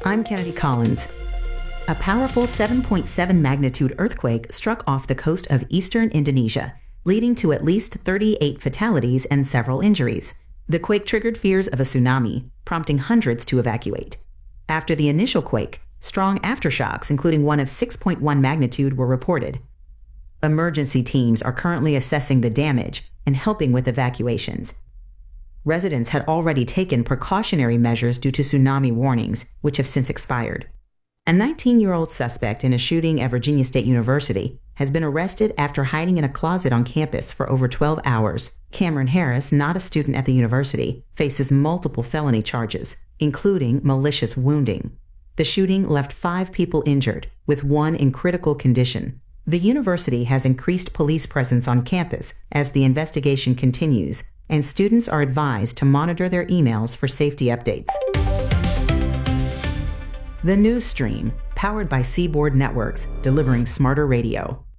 I'm Kennedy Collins. A powerful 7.7 magnitude earthquake struck off the coast of eastern Indonesia, leading to at least 38 fatalities and several injuries. The quake triggered fears of a tsunami, prompting hundreds to evacuate. After the initial quake, strong aftershocks, including one of 6.1 magnitude, were reported. Emergency teams are currently assessing the damage and helping with evacuations. Residents had already taken precautionary measures due to tsunami warnings, which have since expired. A 19-year-old suspect in a shooting at Virginia State University has been arrested after hiding in a closet on campus for over 12 hours. Cameron Harris, not a student at the university, faces multiple felony charges, including malicious wounding. The shooting left 5 people injured, with 1 in critical condition. The university has increased police presence on campus as the investigation continues, and students are advised to monitor their emails for safety updates. The News Stream, powered by Seaboard Networks, delivering smarter radio.